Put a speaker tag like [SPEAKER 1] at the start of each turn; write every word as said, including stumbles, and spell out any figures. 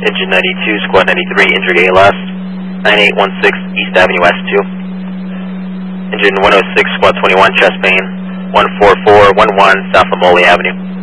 [SPEAKER 1] Engine ninety-two, Squad ninety-three, injured A L S, nine eight one six East Avenue S two. Engine one oh six, Squad twenty-one, chest pain, one four four one one South Lamole Avenue.